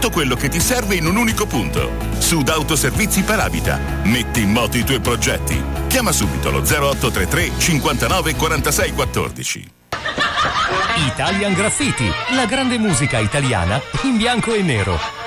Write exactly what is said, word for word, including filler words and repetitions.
tutto quello che ti serve in un unico punto. Sud Autoservizi Paravita. Metti in moto i tuoi progetti. Chiama subito lo zero otto tre tre cinquantanove quarantasei quattordici. Italian Graffiti, la grande musica italiana in bianco e nero.